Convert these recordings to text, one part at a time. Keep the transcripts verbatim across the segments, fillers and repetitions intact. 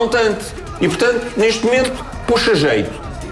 montante. E, portanto, neste momento, puxa jeito.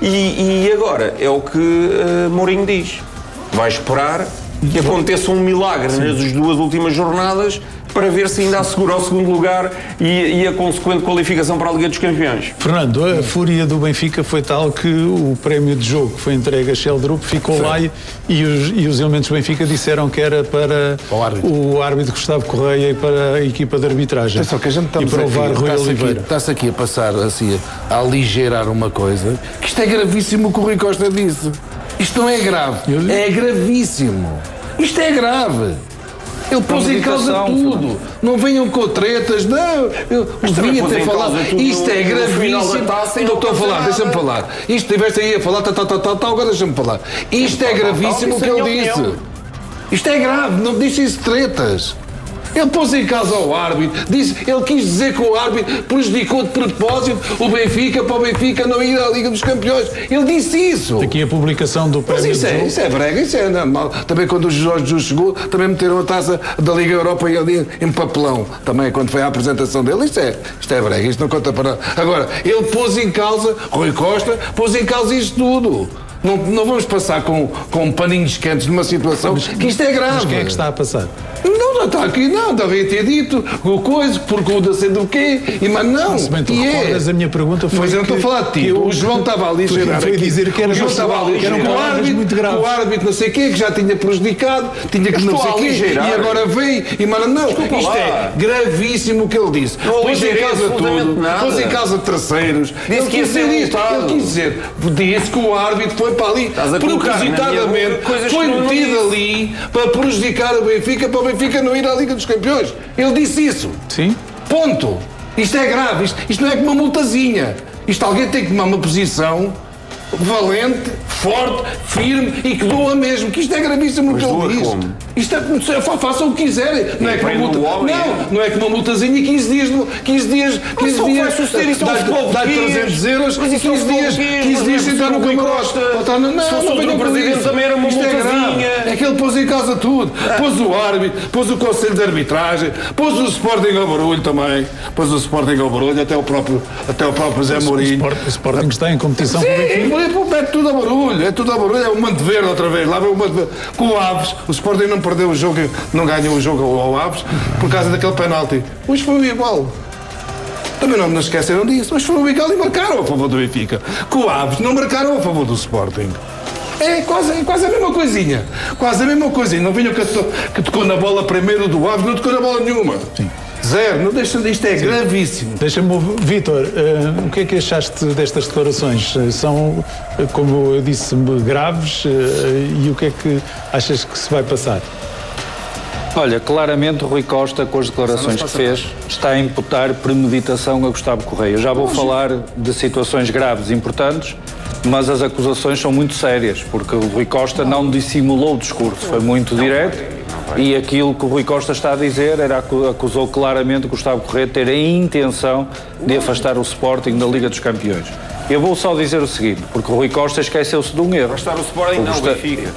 E, e agora é o que uh, Mourinho diz. Vai esperar que aconteça um milagre Sim. nas duas últimas jornadas para ver se ainda assegura o segundo lugar e, e a consequente qualificação para a Liga dos Campeões. Fernando, a fúria do Benfica foi tal que o prémio de jogo que foi entregue a Sheldrup ficou Sim. lá e, e, os, e os elementos do Benfica disseram que era para o árbitro, o árbitro Gustavo Correia e para a equipa de arbitragem. Atenção, que a gente estamos e para o V A R Rui Oliveira. Está-se aqui a passar assim, a aligeirar uma coisa, que isto é gravíssimo o que o Rui Costa disse. Isto não é grave, Eu... é gravíssimo. Isto é grave. Ele pôs em causa tudo. Não venham com tretas. Não, eu devia ter falado. Isto é gravíssimo. Não estou a falar, deixa-me falar. Isto estiveste aí a falar, tal, tal, tal, tal, agora deixa-me falar. Isto é gravíssimo o que ele disse. Isto é grave, não deixem isso tretas. Ele pôs em causa o árbitro, disse, ele quis dizer que o árbitro prejudicou de propósito o Benfica para o Benfica não ir à Liga dos Campeões. Ele disse isso. Aqui a publicação do prémio. Mas isso é, isso é brega, isso é normal. Também quando o Jorge Jesus chegou, também meteram a taça da Liga Europa ali em papelão. Também quando foi a apresentação dele, isto é, isto é brega, isto não conta para nada. Agora, ele pôs em causa, Rui Costa, pôs em causa isto tudo. Não, não vamos passar com, com paninhos quentes numa situação mas, que isto é grave. Mas quem é que está a passar? Não, não está aqui, não, devia ter dito o coisa, porque o da sei do quê, e mas não. Se bem tu recordas, é. a minha pergunta foi. Mas eu não estou a falar de ti, eu, o João estava ali a gerar. Foi dizer que era o João estava ali, que eram o árbitro, muito graves. O árbitro não sei o quê, que já tinha prejudicado, tinha que não sei o quê, e agora veio, e mas não. Desculpa isto lá. É gravíssimo o que ele disse. Pôs em causa tudo, pôs em causa terceiros. Ele quis dizer isto, ele quis dizer, disse que o árbitro foi para ali. Propositadamente foi metido ali para prejudicar o Benfica, para o Benfica não ir à Liga dos Campeões. Ele disse isso. Sim. Ponto. Isto é grave. Isto, isto não é como uma multazinha. Isto alguém tem que tomar uma posição valente, forte, firme e que doa mesmo, que isto é gravíssimo o que ele diz. Como? Isto é, façam o que quiserem. Não é que uma multa, não, não é que uma multazinha quinze dias, quinze dias, quinze dias, dá trezentos euros e quinze dias, quinze dias sentar no camarote. Não, não venham com isso. Também era uma multazinha. É que ele pôs em causa tudo. Pôs o árbitro, pôs o Conselho de Arbitragem, pôs o Sporting ao barulho também, pôs o Sporting ao barulho, até o próprio, até o próprio Zé Mourinho. O Sporting está em competição com o Benfica. É tudo a barulho, é tudo a barulho, é o Manto Verde outra vez, lá vem o Manto Verde. Com o Aves, o Sporting não perdeu o jogo, não ganhou o jogo ao Aves por causa daquele penalti. Hoje foi igual. Também não nos esqueceram disso, mas foi igual e marcaram a favor do Benfica. Com o Aves não marcaram a favor do Sporting. É quase, quase a mesma coisinha, quase a mesma coisinha. Não vinham que, que tocou na bola primeiro do Aves, não tocou na bola nenhuma. Sim. Zero, não deixa, isto é Sim. gravíssimo. Deixa-me, Vítor, uh, o que é que achaste destas declarações? Uh, são, uh, como eu disse, graves uh, e o que é que achas que se vai passar? Olha, claramente o Rui Costa, com as declarações que fez, está a imputar premeditação a Gustavo Correia. Eu já vou falar de situações graves e importantes, mas as acusações são muito sérias, porque o Rui Costa não dissimulou o discurso, foi muito direto. E aquilo que o Rui Costa está a dizer era acusou claramente Gustavo Correia de ter a intenção de afastar o Sporting da Liga dos Campeões. Eu vou só dizer o seguinte, porque o Rui Costa esqueceu-se de um erro. Afastar o Sporting, não, o Benfica.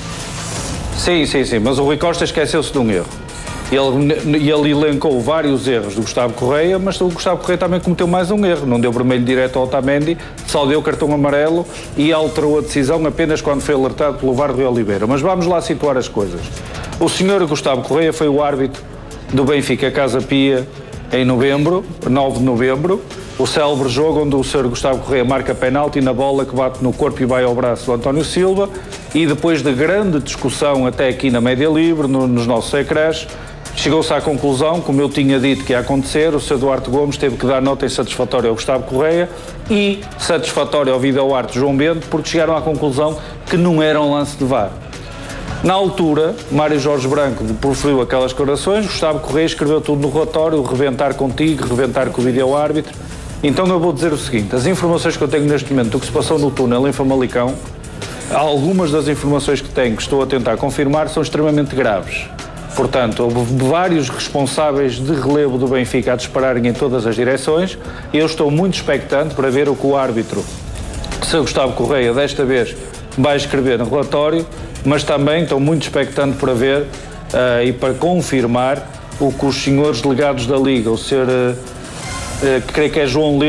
Sim, sim, sim, mas o Rui Costa esqueceu-se de um erro. Ele, ele elencou vários erros do Gustavo Correia, mas o Gustavo Correia também cometeu mais um erro. Não deu vermelho direto ao Otamendi, só deu cartão amarelo e alterou a decisão apenas quando foi alertado pelo V A R Rui Oliveira. Mas vamos lá situar as coisas. O senhor Gustavo Correia foi o árbitro do Benfica Casa Pia em novembro, nove de novembro, o célebre jogo onde o senhor Gustavo Correia marca penalti na bola que bate no corpo e vai ao braço do António Silva, e depois de grande discussão até aqui na Média Livre, no, nos nossos ecrãs, chegou-se à conclusão, como eu tinha dito que ia acontecer, o senhor Duarte Gomes teve que dar nota insatisfatória ao Gustavo Correia e satisfatória ao vídeo-arte João Bento, porque chegaram à conclusão que não era um lance de V A R. Na altura, Mário Jorge Branco proferiu aquelas declarações, Gustavo Correia escreveu tudo no relatório, reventar contigo, reventar com o vídeo-árbitro. Então eu vou dizer o seguinte, as informações que eu tenho neste momento do que se passou no túnel em Famalicão, algumas das informações que tenho, que estou a tentar confirmar, são extremamente graves. Portanto, houve vários responsáveis de relevo do Benfica a dispararem em todas as direções. Eu estou muito expectante para ver o que o árbitro, Sr. Gustavo Correia, desta vez vai escrever no relatório, mas também estou muito expectante para ver uh, e para confirmar o que os senhores delegados da Liga, o senhor uh, que creio que é João Lima.